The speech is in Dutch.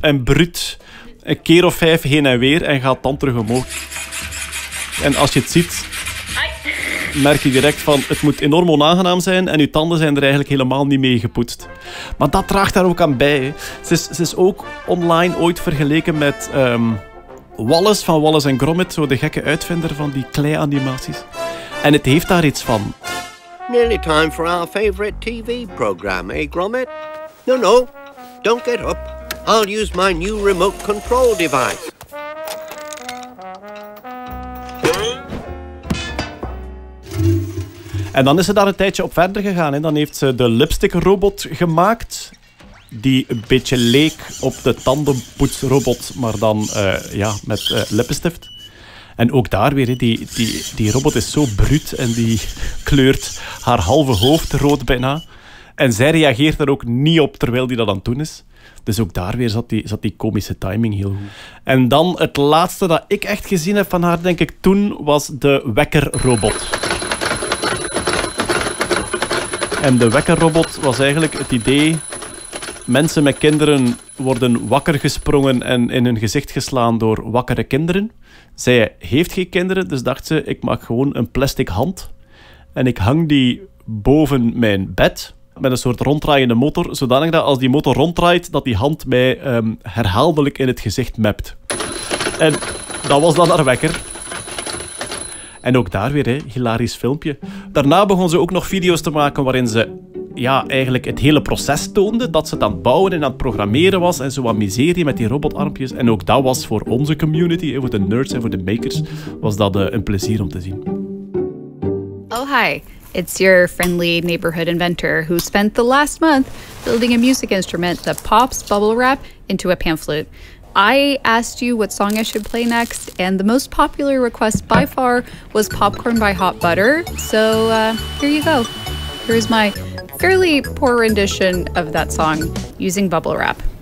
en bruut een keer of 5 heen en weer en gaat dan terug omhoog. En als je het ziet, merk je direct van het moet enorm onaangenaam zijn en je tanden zijn er eigenlijk helemaal niet mee gepoetst. Maar dat draagt daar ook aan bij. Hè. Ze is ook online ooit vergeleken met Wallace van Wallace & Gromit, zo de gekke uitvinder van die klei-animaties. En het heeft daar iets van. Nearly time for our favorite TV program, eh, Gromit? No, don't get up. I'll use my new remote control device. En dan is ze daar een tijdje op verder gegaan. Hè. Dan heeft ze de lipstick-robot gemaakt, die een beetje leek op de tandenpoetsrobot, maar dan met lippenstift. En ook daar weer, die robot is zo bruut en die kleurt haar halve hoofd rood bijna. En zij reageert er ook niet op terwijl die dat aan het doen is. Dus ook daar weer zat die komische timing heel goed. En dan het laatste dat ik echt gezien heb van haar, denk ik toen, was de wekkerrobot. En de wekkerrobot was eigenlijk het idee. Mensen met kinderen worden wakker gesprongen en in hun gezicht geslaan door wakkere kinderen. Zij heeft geen kinderen, dus dacht ze, ik maak gewoon een plastic hand. En ik hang die boven mijn bed met een soort ronddraaiende motor, zodanig dat als die motor ronddraait, dat die hand mij herhaaldelijk in het gezicht mapt. En dat was dan haar wekker. En ook daar weer, hilarisch filmpje. Daarna begon ze ook nog video's te maken waarin ze eigenlijk het hele proces toonde. Dat ze het aan het bouwen en aan het programmeren was. En zo wat miserie met die robotarmpjes. En ook dat was voor onze community, voor de nerds en voor de makers, was dat een plezier om te zien. Oh, hi. It's your friendly neighborhood inventor who spent the last month building a music instrument that pops bubble wrap into a pan flute. I asked you what song I should play next, and the most popular request by far was Popcorn by Hot Butter. So here you go. Here's my fairly poor rendition of that song using bubble wrap.